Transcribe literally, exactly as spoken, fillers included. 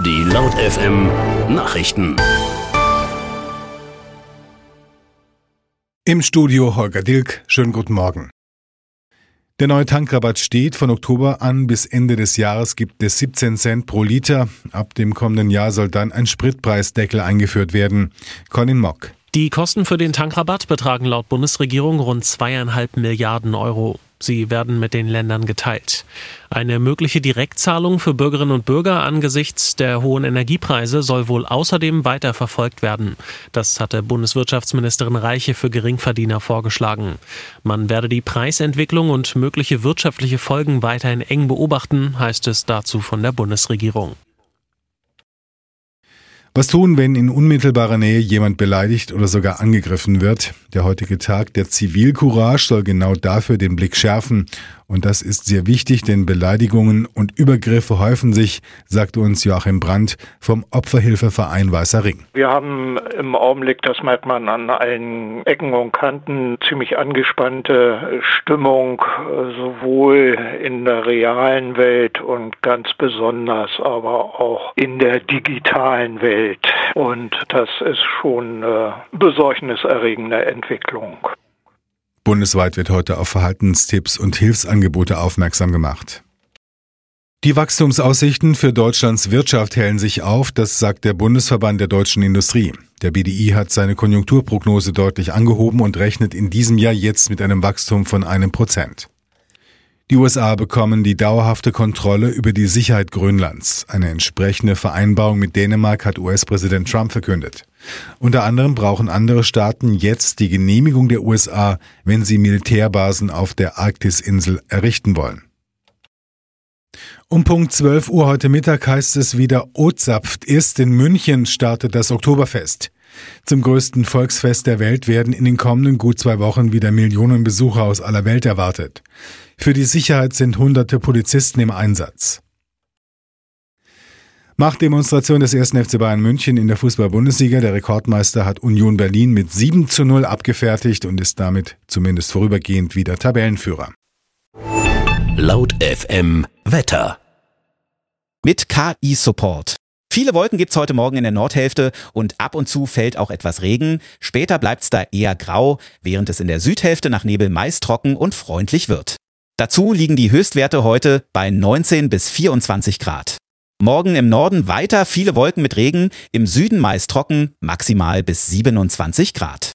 Die Laut F M Nachrichten. Im Studio Holger Dilk. Schönen guten Morgen. Der neue Tankrabatt steht. Von Oktober an bis Ende des Jahres gibt es siebzehn Cent pro Liter. Ab dem kommenden Jahr soll dann ein Spritpreisdeckel eingeführt werden. Colin Mock. Die Kosten für den Tankrabatt betragen laut Bundesregierung rund zweieinhalb Milliarden Euro. Sie werden mit den Ländern geteilt. Eine mögliche Direktzahlung für Bürgerinnen und Bürger angesichts der hohen Energiepreise soll wohl außerdem weiterverfolgt werden. Das hatte Bundeswirtschaftsministerin Reiche für Geringverdiener vorgeschlagen. Man werde die Preisentwicklung und mögliche wirtschaftliche Folgen weiterhin eng beobachten, heißt es dazu von der Bundesregierung. Was tun, wenn in unmittelbarer Nähe jemand beleidigt oder sogar angegriffen wird? Der heutige Tag der Zivilcourage soll genau dafür den Blick schärfen. Und das ist sehr wichtig, denn Beleidigungen und Übergriffe häufen sich, sagte uns Joachim Brandt vom Opferhilfeverein Weißer Ring. Wir haben im Augenblick, das merkt man an allen Ecken und Kanten, ziemlich angespannte Stimmung, sowohl in der realen Welt und ganz besonders aber auch in der digitalen Welt. Und das ist schon eine besorgniserregende Entwicklung. Bundesweit wird heute auf Verhaltenstipps und Hilfsangebote aufmerksam gemacht. Die Wachstumsaussichten für Deutschlands Wirtschaft hellen sich auf, das sagt der Bundesverband der deutschen Industrie. Der B D I hat seine Konjunkturprognose deutlich angehoben und rechnet in diesem Jahr jetzt mit einem Wachstum von einem Prozent. Die U S A bekommen die dauerhafte Kontrolle über die Sicherheit Grönlands. Eine entsprechende Vereinbarung mit Dänemark hat U S-Präsident Trump verkündet. Unter anderem brauchen andere Staaten jetzt die Genehmigung der U S A, wenn sie Militärbasen auf der Arktisinsel errichten wollen. Um Punkt zwölf Uhr heute Mittag heißt es wieder O-Zapft ist. In München startet das Oktoberfest. Zum größten Volksfest der Welt werden in den kommenden gut zwei Wochen wieder Millionen Besucher aus aller Welt erwartet. Für die Sicherheit sind hunderte Polizisten im Einsatz. Machtdemonstration des ersten F C Bayern München in der Fußball-Bundesliga. Der Rekordmeister hat Union Berlin mit sieben zu null abgefertigt und ist damit zumindest vorübergehend wieder Tabellenführer. Laut F M Wetter. Mit K I-Support. Viele Wolken gibt's heute Morgen in der Nordhälfte und ab und zu fällt auch etwas Regen. Später bleibt's da eher grau, während es in der Südhälfte nach Nebel meist trocken und freundlich wird. Dazu liegen die Höchstwerte heute bei neunzehn bis vierundzwanzig Grad. Morgen im Norden weiter viele Wolken mit Regen, im Süden meist trocken, maximal bis siebenundzwanzig Grad.